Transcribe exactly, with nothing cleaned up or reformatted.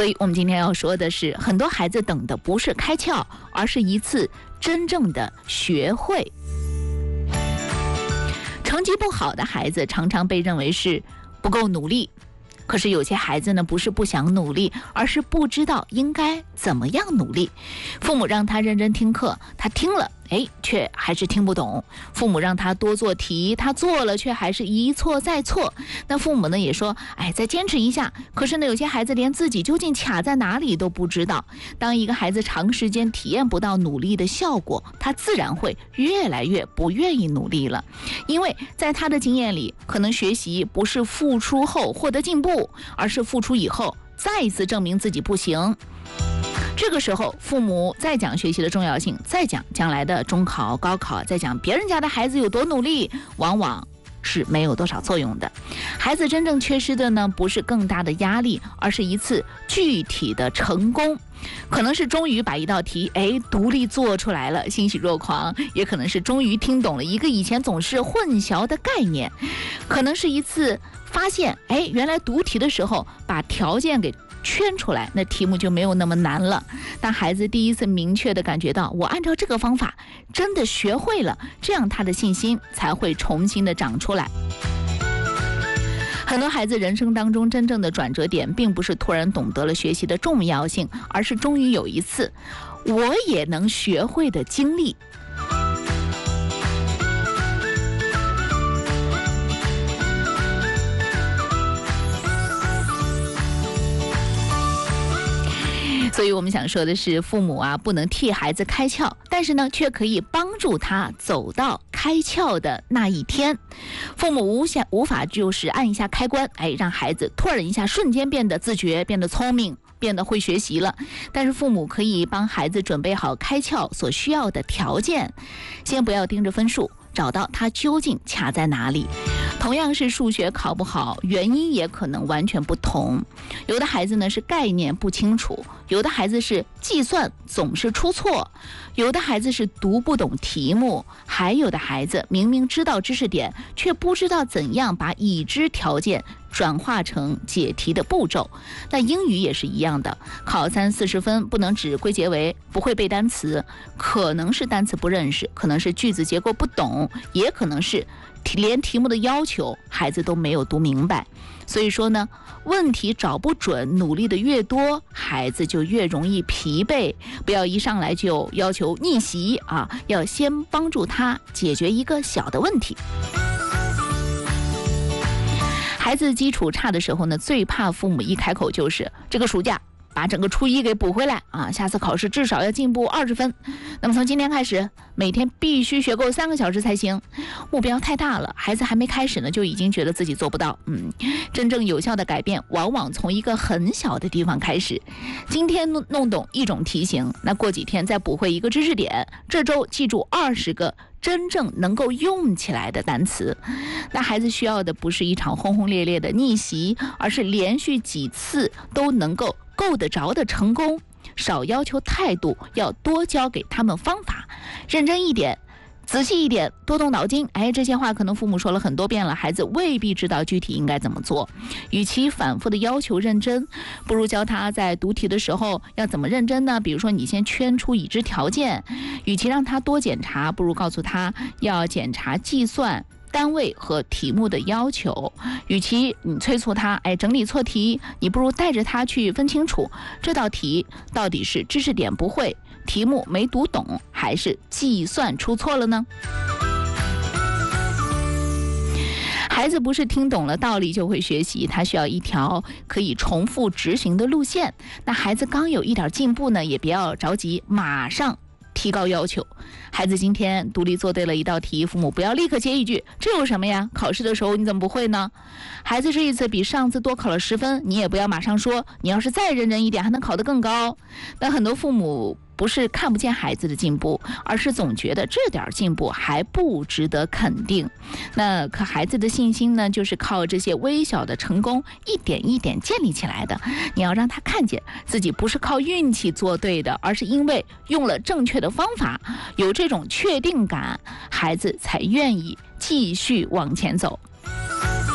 所以我们今天要说的是，很多孩子等的不是开窍，而是一次真正的学会。成绩不好的孩子常常被认为是不够努力，可是有些孩子呢，不是不想努力，而是不知道应该怎么样努力。父母让他认真听课，他听了，哎，却还是听不懂。父母让他多做题，他做了，却还是一错再错。那父母呢也说，哎，再坚持一下。可是呢，有些孩子连自己究竟卡在哪里都不知道。当一个孩子长时间体验不到努力的效果，他自然会越来越不愿意努力了。因为在他的经验里，可能学习不是付出后获得进步，而是付出以后再一次证明自己不行。这个时候，父母再讲学习的重要性，再讲将来的中考、高考，再讲别人家的孩子有多努力，往往是没有多少作用的。孩子真正缺失的呢，不是更大的压力，而是一次具体的成功。可能是终于把一道题哎独立做出来了，欣喜若狂；也可能是终于听懂了一个以前总是混淆的概念；可能是一次发现，哎，原来读题的时候把条件给圈出来，那题目就没有那么难了。当孩子第一次明确地感觉到我按照这个方法真的学会了，这样他的信心才会重新的长出来。很多孩子人生当中真正的转折点，并不是突然懂得了学习的重要性，而是终于有一次我也能学会的经历。所以我们想说的是，父母啊不能替孩子开窍，但是呢却可以帮助他走到开窍的那一天。父母无想无法就是按一下开关，哎，让孩子突然一下瞬间变得自觉，变得聪明，变得会学习了。但是父母可以帮孩子准备好开窍所需要的条件，先不要盯着分数，找到他究竟卡在哪里。同样是数学考不好，原因也可能完全不同。有的孩子呢是概念不清楚，有的孩子是计算总是出错，有的孩子是读不懂题目，还有的孩子明明知道知识点，却不知道怎样把已知条件转化成解题的步骤。那英语也是一样的，考三四十分不能只归结为不会背单词，可能是单词不认识，可能是句子结构不懂，也可能是连题目的要求孩子都没有读明白。所以说呢，问题找不准，努力的越多，孩子就越容易疲惫。不要一上来就要求逆袭啊，要先帮助他解决一个小的问题。孩子基础差的时候呢，最怕父母一开口就是这个暑假把整个初一给补回来啊！下次考试至少要进步二十分。那么从今天开始，每天必须学够三个小时才行。目标太大了，孩子还没开始呢，就已经觉得自己做不到。嗯，真正有效的改变，往往从一个很小的地方开始。今天弄弄懂一种题型，那过几天再补会一个知识点，这周记住二十个真正能够用起来的单词。那孩子需要的不是一场轰轰烈烈的逆袭，而是连续几次都能够够得着的成功。少要求态度，要多教给他们方法，认真一点，仔细一点，多动脑筋。哎，这些话可能父母说了很多遍了，孩子未必知道具体应该怎么做。与其反复的要求认真，不如教他在读题的时候要怎么认真呢？比如说你先圈出已知条件，与其让他多检查，不如告诉他要检查计算单位和题目的要求。与其你催促他哎整理错题，你不如带着他去分清楚这道题到底是知识点不会，题目没读懂，还是计算出错了呢？孩子不是听懂了道理就会学习，他需要一条可以重复执行的路线。那孩子刚有一点进步呢，也不要着急马上提高要求。孩子今天独立做对了一道题，父母不要立刻接一句这有什么呀，考试的时候你怎么不会呢？孩子这一次比上次多考了十分，你也不要马上说你要是再认真一点还能考得更高。但很多父母不是看不见孩子的进步，而是总觉得这点进步还不值得肯定。那可孩子的信心呢，就是靠这些微小的成功一点一点建立起来的。你要让他看见自己不是靠运气做对的，而是因为用了正确的方法，有这种确定感，孩子才愿意继续往前走。